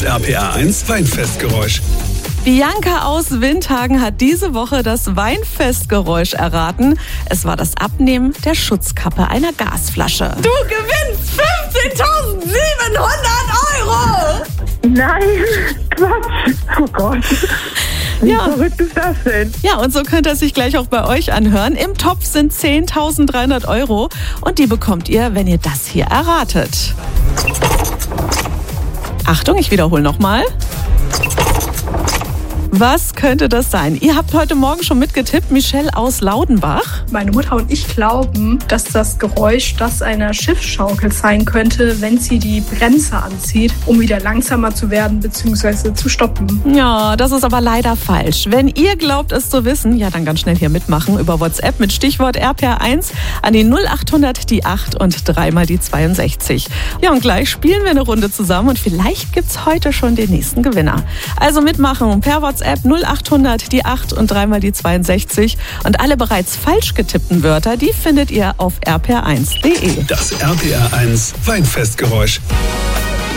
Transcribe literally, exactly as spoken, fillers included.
R P R eins Weinfestgeräusch. Bianca aus Windhagen hat diese Woche das Weinfestgeräusch erraten. Es war das Abnehmen der Schutzkappe einer Gasflasche. Du gewinnst fünfzehntausendsiebenhundert Euro! Nein, Quatsch. Oh Gott. Wie Ja. verrückt ist das denn? Ja, und so könnt ihr es sich gleich auch bei euch anhören. Im Topf sind zehntausenddreihundert Euro und die bekommt ihr, wenn ihr das hier erratet. Achtung, ich wiederhole nochmal. Was könnte das sein? Ihr habt heute Morgen schon mitgetippt, Michelle aus Laudenbach. Meine Mutter und ich glauben, dass das Geräusch das einer Schiffsschaukel sein könnte, wenn sie die Bremse anzieht, um wieder langsamer zu werden bzw. zu stoppen. Ja, das ist aber leider falsch. Wenn ihr glaubt, es zu wissen, ja, dann ganz schnell hier mitmachen über WhatsApp mit Stichwort R P R eins an die null achthundert die acht und dreimal die zweiundsechzig. Ja, und gleich spielen wir eine Runde zusammen und vielleicht gibt's heute schon den nächsten Gewinner. Also mitmachen per WhatsApp null achthundert die acht und dreimal die zweiundsechzig und alle bereits falsch getippten Wörter, die findet ihr auf r p r eins punkt d e. Das R P R eins Weinfestgeräusch.